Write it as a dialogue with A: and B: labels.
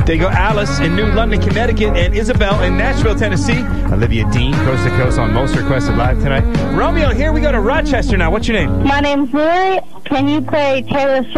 A: There you go, Alice in New London, Connecticut, and Isabel in Nashville, Tennessee. Olivia Dean, coast to coast on Most Requested Live tonight. Romeo, here we go to Rochester now. What's your name?
B: My name's Lori. Can you play Taylor Swift?